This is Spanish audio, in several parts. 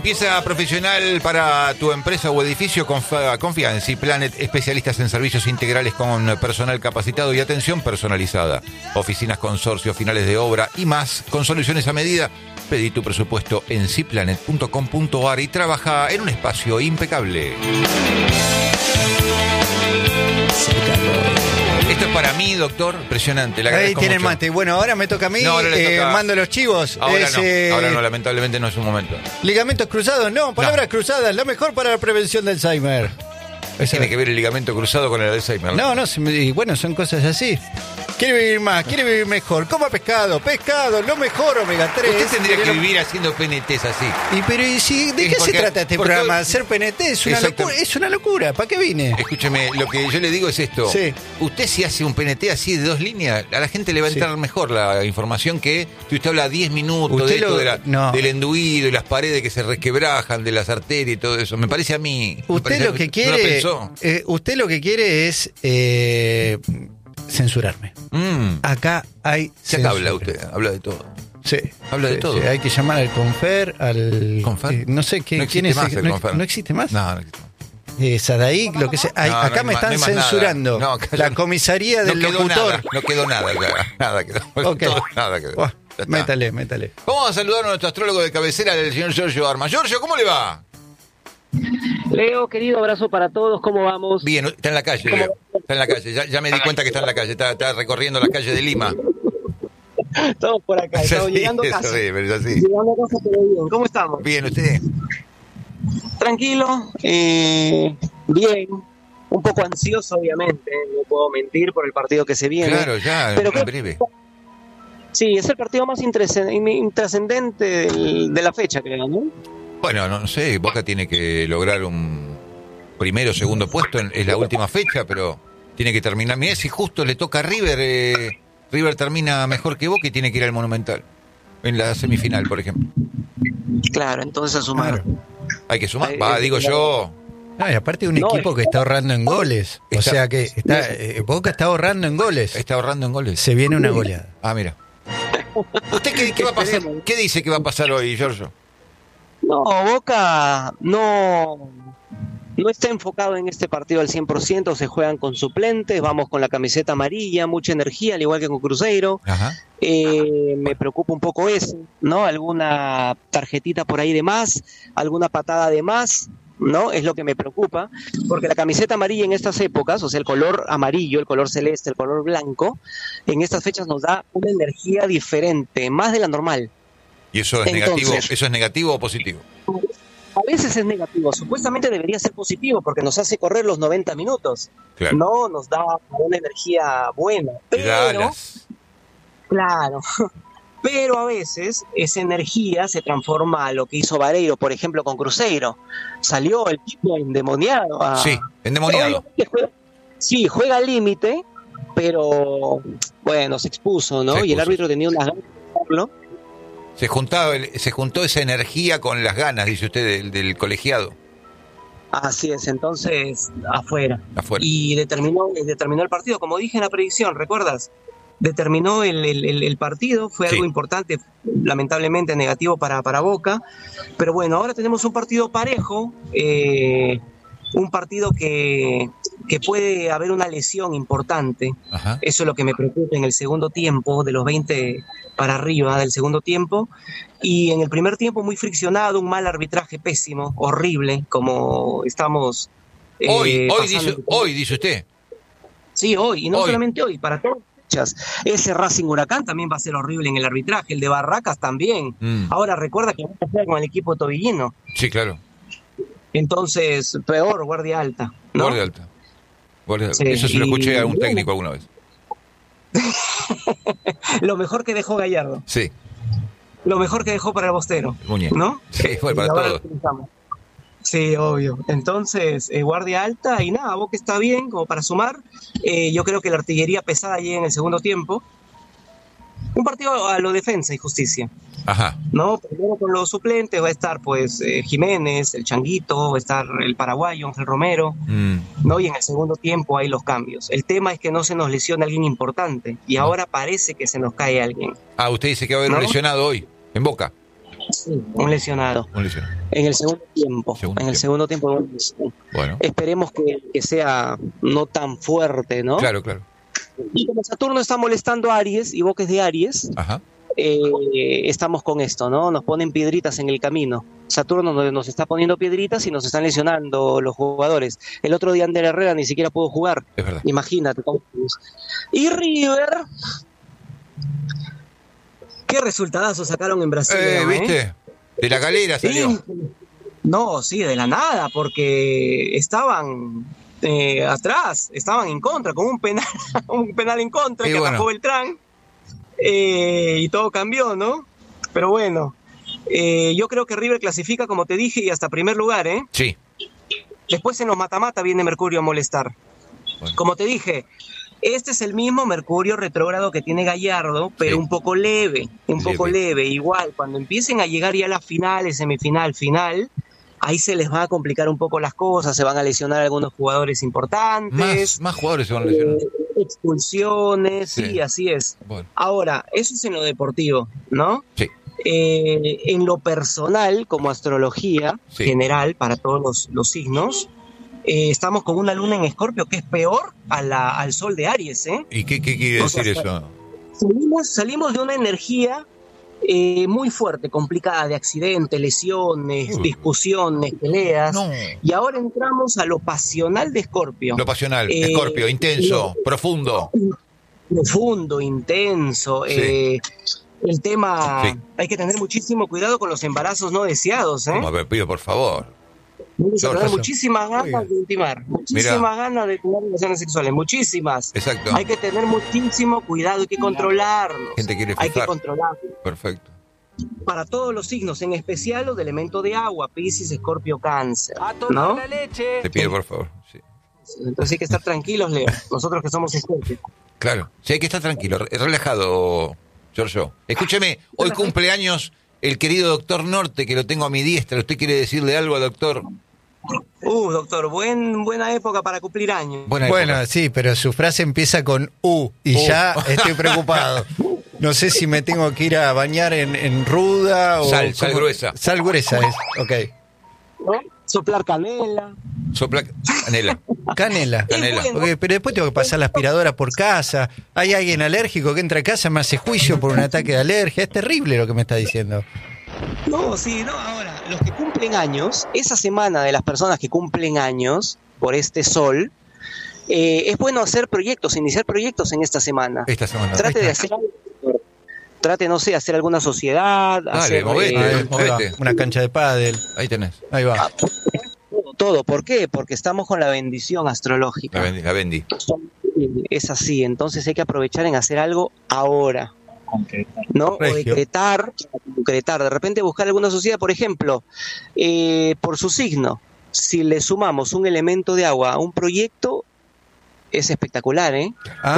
Pieza profesional para tu empresa o edificio, confía en Ciplanet, especialistas en servicios integrales con personal capacitado y atención personalizada. Oficinas, consorcios, finales de obra y más, con soluciones a medida. Pedí tu presupuesto en ciplanet.com.ar y trabaja en un espacio impecable. Esto es para mí, doctor, impresionante. Ahí tiene el mate. Bueno, ahora me toca a mí. No, ahora le toca. Mando los chivos. Ahora no, lamentablemente no es un momento. Ligamentos cruzados, no, palabras cruzadas, lo mejor para la prevención de Alzheimer. Tiene que ver el ligamento cruzado con el Alzheimer. No, bueno, son cosas así. Quiere vivir más, quiere vivir mejor. Coma pescado, lo mejor, omega 3. Usted tendría que vivir haciendo PNTs así. ¿De qué se trata este programa? Hacer PNT es una locura. ¿Para qué vine? Escúcheme, lo que yo le digo es esto. Sí. Usted si hace un PNT así de 2 líneas, a la gente le va a entrar mejor la información que si usted habla 10 minutos de esto, del enduido y las paredes que se resquebrajan, de las arterias y todo eso. Me parece a mí. Usted lo que quiere es censurarme. Acá hay censura. Acá habla usted, habla de todo. Sí. Habla de todo. Sí, hay que llamar al Confer, ¿Confer? No sé quién es. ¿No existe más? No existe más. Sadaik, lo que sea. Acá me están censurando. La comisaría del locutor. No quedó nada. Nada quedó. Okay. Nada quedó. Oh, métale. Vamos a saludar a nuestro astrólogo de cabecera, el señor Giorgio Arma. Giorgio, ¿cómo le va? Leo, querido, abrazo para todos, ¿cómo vamos? Bien, está en la calle, Leo. Está en la calle, ya me di cuenta que está en la calle, está recorriendo las calles de Lima. Todos por acá, estamos llegando a casa. Llegando a casa, pero bien. ¿Cómo estamos? Bien, ¿usted? Tranquilo, bien, un poco ansioso, obviamente, no puedo mentir por el partido que se viene. Claro, ya, pero en breve. Sí, es el partido más intrascendente de la fecha, creo, ¿no? Bueno, no sé, Boca tiene que lograr un primero o segundo puesto, es la última fecha, pero tiene que terminar. Mirá, si justo le toca a River, River termina mejor que Boca y tiene que ir al Monumental, en la semifinal, por ejemplo. Claro, entonces a sumar. Hay que sumar, digo yo. No, y aparte un equipo que está ahorrando en goles. O sea que Boca está ahorrando en goles. Está ahorrando en goles. Se viene una goleada. Ah, mira. ¿Usted qué va a pasar? ¿Qué dice que va a pasar hoy, Giorgio? No, Boca no está enfocado en este partido al 100%, se juegan con suplentes, vamos con la camiseta amarilla, mucha energía, al igual que con Cruzeiro. Ajá. Me preocupa un poco eso, ¿no? Alguna tarjetita por ahí de más, alguna patada de más, ¿no? Es lo que me preocupa, porque la camiseta amarilla en estas épocas, o sea, el color amarillo, el color celeste, el color blanco, en estas fechas nos da una energía diferente, más de la normal. ¿Y eso es negativo? ¿Eso es negativo o positivo? A veces es negativo, supuestamente debería ser positivo porque nos hace correr los 90 minutos. Claro. No, nos da una energía buena. Pero, claro, pero a veces esa energía se transforma a lo que hizo Vareiro, por ejemplo, con Cruzeiro. Salió el tipo endemoniado. Sí, endemoniado. Juega al límite, pero bueno, se expuso, ¿no? Y el árbitro tenía unas ganas de hacerlo. Se juntó esa energía con las ganas, dice usted, del colegiado. Así es, entonces afuera. Y determinó el partido, como dije en la predicción, ¿recuerdas? Determinó el partido, fue algo importante, lamentablemente negativo para Boca, pero bueno, ahora tenemos un partido parejo, un partido que puede haber una lesión importante. Ajá. Eso es lo que me preocupa en el segundo tiempo, de los 20 para arriba del segundo tiempo, y en el primer tiempo muy friccionado, un mal arbitraje pésimo, horrible, como estamos hoy dice usted. Sí, hoy, y no solamente hoy, para todas las fechas. Ese Racing Huracán también va a ser horrible en el arbitraje, el de Barracas también. Ahora recuerda que vamos a jugar con el equipo tobillino. Sí, claro. Entonces, peor, guardia alta, ¿no? Guardia alta. Sí, eso se lo escuché a un técnico alguna vez. Lo mejor que dejó Gallardo. Sí. Lo mejor que dejó para el Bostero. Muñeco. ¿No? Sí, fue para todo. Sí, obvio. Entonces, guardia alta y nada, Boca está bien como para sumar. Yo creo que la artillería pesada llega en el segundo tiempo. Un partido a lo defensa y justicia. Ajá. ¿No? Primero con los suplentes va a estar pues Jiménez, el Changuito, va a estar el paraguayo, Ángel Romero, ¿no? Y en el segundo tiempo hay los cambios. El tema es que no se nos lesiona alguien importante y ahora parece que se nos cae alguien. Usted dice que va a haber un lesionado hoy, en Boca. Sí, un lesionado. En el segundo tiempo. Segundo tiempo. Bueno. Esperemos que sea no tan fuerte, ¿no? Claro. Y como Saturno está molestando a Aries, y vos que es de Aries, estamos con esto, ¿no? Nos ponen piedritas en el camino. Saturno nos está poniendo piedritas y nos están lesionando los jugadores. El otro día Ander Herrera ni siquiera pudo jugar. Es verdad. Imagínate. Y River... ¿Qué resultadazo sacaron en Brasil? ¿Viste? De la galera salió. No, sí, de la nada, porque estaban atrás, estaban en contra, con un penal en contra que atajó Beltrán, y todo cambió, ¿no? Pero bueno, yo creo que River clasifica, como te dije, y hasta primer lugar, ¿eh? Sí. Después en los mata-mata viene Mercurio a molestar. Bueno. Como te dije, este es el mismo Mercurio retrógrado que tiene Gallardo, pero un poco leve, Igual, cuando empiecen a llegar ya a las finales, semifinal, final, ahí se les va a complicar un poco las cosas, se van a lesionar algunos jugadores importantes. Más jugadores se van a lesionar. Expulsiones, sí, así es. Bueno. Ahora, eso es en lo deportivo, ¿no? Sí. En lo personal, como astrología general para todos los signos, estamos con una luna en Escorpio que es peor al sol de Aries, ¿eh? ¿Y qué quiere decir eso? Salimos de una energía muy fuerte, complicada, de accidentes, lesiones, discusiones, peleas, y ahora entramos a lo pasional de Escorpio. Lo pasional, Escorpio, intenso, profundo, intenso. El tema, hay que tener muchísimo cuidado con los embarazos no deseados, ¿eh? A ver, pido por favor. Muchísimas ganas de intimar, ganas de tener relaciones sexuales, muchísimas. Exacto. Hay que tener muchísimo cuidado, hay que controlarnos. Gente quiere fijar. Hay que controlarnos. Perfecto. Para todos los signos, en especial los de elemento de agua, Piscis, Escorpio, Cáncer, ¿no? La leche. Te pido por favor. Sí. Entonces hay que estar tranquilos, Leo. Nosotros que somos Escorpio. Claro, sí, hay que estar tranquilo, relajado, Giorgio. Escúcheme, hoy cumpleaños el querido doctor Norte, que lo tengo a mi diestra. ¿Usted quiere decirle algo al doctor? Doctor, buena época para cumplir años. Bueno, sí, pero su frase empieza con y ya estoy preocupado. No sé si me tengo que ir a bañar en ruda o... Sal gruesa. Sal gruesa es, ok. ¿No? Soplar canela. Canela. Okay, pero después tengo que pasar la aspiradora por casa. Hay alguien alérgico que entra a casa, me hace juicio por un ataque de alergia. Es terrible lo que me está diciendo. No, ahora, los que cumplen años, esa semana de las personas que cumplen años por este sol, es bueno iniciar proyectos en esta semana. Trate, no sé, hacer alguna sociedad. Movete. Una cancha de pádel. Ahí tenés. Ahí va. Todo. ¿Por qué? Porque estamos con la bendición astrológica. La bendi. Es así, entonces hay que aprovechar en hacer algo ahora. ¿No? O concretar, de repente buscar alguna sociedad, por ejemplo, por su signo. Si le sumamos un elemento de agua a un proyecto, es espectacular, ¿eh?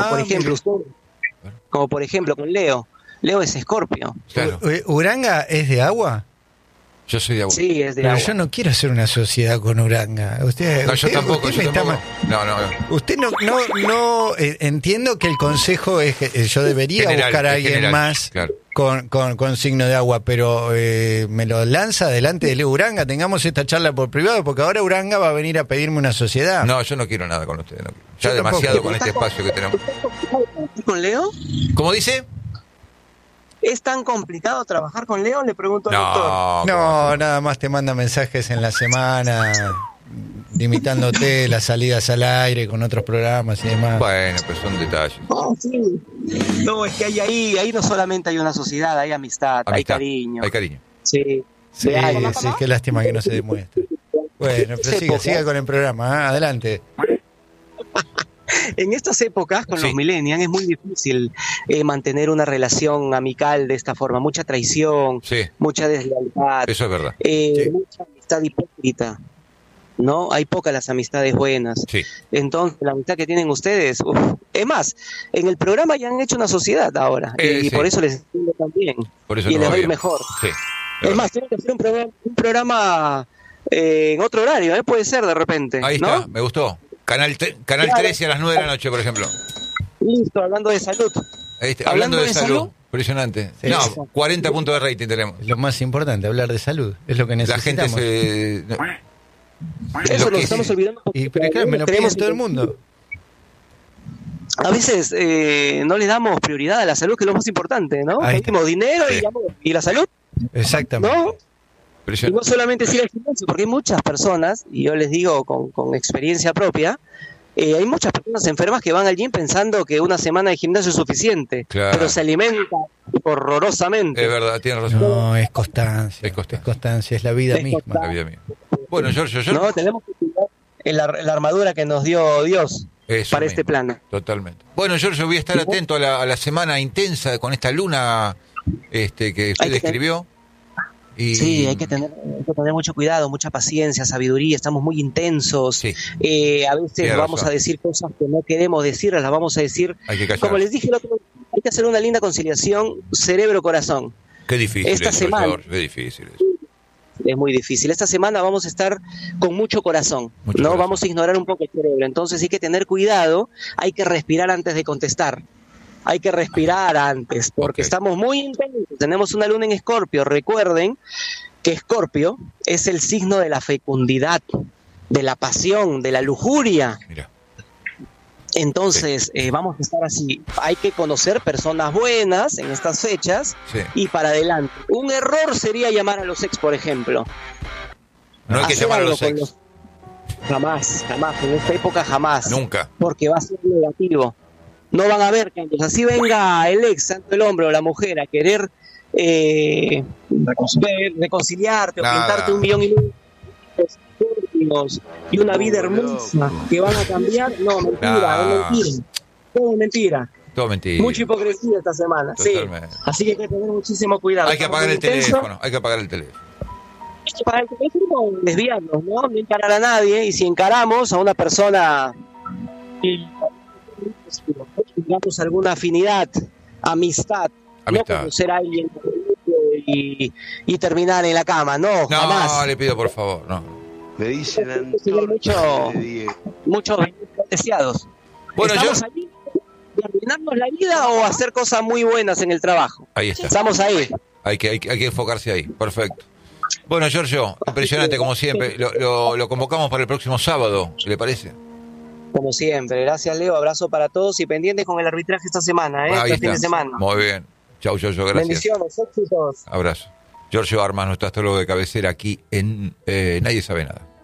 Como por ejemplo con Leo. Leo es Escorpio. Claro. ¿Uranga es de agua? Yo soy de agua. Sí, es de agua. Pero yo no quiero hacer una sociedad con Uranga. Yo tampoco. No. Usted no entiendo que el consejo es que yo debería buscar a alguien más con signo de agua, pero me lo lanza delante de Leo Uranga. Tengamos esta charla por privado, porque ahora Uranga va a venir a pedirme una sociedad. No, yo no quiero nada con usted. No. Ya demasiado con este espacio que tenemos. ¿Con Leo? ¿Cómo dice? ¿Es tan complicado trabajar con Leo? Le pregunto al doctor. No, nada más te manda mensajes en la semana limitándote las salidas al aire con otros programas y demás. Bueno, pues son detalles. No, es que ahí no solamente hay una sociedad, hay amistad. Hay cariño. Hay cariño. Sí, qué lástima que no se demuestre. Bueno, pero siga con el programa, adelante. En estas épocas, con los millennials, es muy difícil mantener una relación amical de esta forma. Mucha traición, mucha deslealtad. Eso es verdad. Mucha amistad hipócrita, ¿no? Hay pocas las amistades buenas. Sí. Entonces, la amistad que tienen ustedes... Es más, en el programa ya han hecho una sociedad ahora. Y por eso les entiendo también. Por eso y les va a ir mejor. Sí, es más, tienen que hacer un programa en otro horario, puede ser de repente. Ahí está, me gustó. Canal 13 a las 9 de la noche, por ejemplo. Listo, hablando de salud. Hablando de salud. Impresionante. Sí, no, 40 puntos de rating tenemos. Lo más importante, hablar de salud. Es lo que necesitamos. La gente se... Eso nos estamos olvidando. Pero claro, me lo pide todo el mundo. A veces no le damos prioridad a la salud, que es lo más importante, ¿no? Tenemos dinero y la salud. Exactamente. ¿No? Y no solamente ir al gimnasio, porque hay muchas personas, y yo les digo con experiencia propia, hay muchas personas enfermas que van al gym pensando que una semana de gimnasio es suficiente, pero se alimentan horrorosamente. Es verdad, tienes razón. No, es constancia. Es constancia, es la vida misma. La vida misma. Bueno, Giorgio, no, tenemos que cuidar la armadura que nos dio Dios. Eso para mismo, este plano. Totalmente. Bueno, Giorgio, voy a estar atento a la semana intensa con esta luna que usted describió. Sí, hay que tener mucho cuidado, mucha paciencia, sabiduría, estamos muy intensos. Sí. A veces vamos a decir cosas que no queremos decir, las vamos a decir. Como les dije el otro día, hay que hacer una linda conciliación cerebro-corazón. Qué difícil esta semana, George, qué difícil eso. Es muy difícil. Esta semana vamos a estar con mucho corazón, vamos a ignorar un poco el cerebro. Entonces hay que tener cuidado, hay que respirar antes de contestar. Hay que respirar antes, porque estamos muy intensos. Tenemos una luna en Escorpio. Recuerden que Escorpio es el signo de la fecundidad, de la pasión, de la lujuria. Mira. Entonces, vamos a estar así. Hay que conocer personas buenas en estas fechas y para adelante. Un error sería llamar a los ex, por ejemplo. No hay que llamar a los ex. Jamás. En esta época jamás. Nunca. Porque va a ser negativo. No van a haber cambios. Así venga el ex, tanto el hombre o la mujer, a querer reconciliarte o pintarte 1,5 millones y una vida hermosa que van a cambiar. No, mentira, es mentira. Todo mentira. Mucha hipocresía esta semana. Totalmente. Sí. Así que hay que tener muchísimo cuidado. Hay que apagar el teléfono. Hay que apagar el teléfono, desviarnos, ¿no? No encarar a nadie. Y si encaramos a una persona tengamos alguna afinidad, amistad. No conocer a alguien y terminar en la cama, no, jamás. No, le pido por favor, no. Me dicen muchos deseados. Bueno, ¿estamos allí de arruinarnos la vida o hacer cosas muy buenas en el trabajo? Ahí está. Estamos ahí. Hay que enfocarse ahí, perfecto. Bueno, Giorgio, impresionante como siempre. Lo convocamos para el próximo sábado, ¿le parece? Como siempre, gracias Leo, abrazo para todos y pendientes con el arbitraje esta semana, este fin de semana. Muy bien, chau Giorgio, gracias. Bendiciones, éxitos. Abrazo. Giorgio Armas, nuestro astrólogo de cabecera aquí en Nadie Sabe Nada.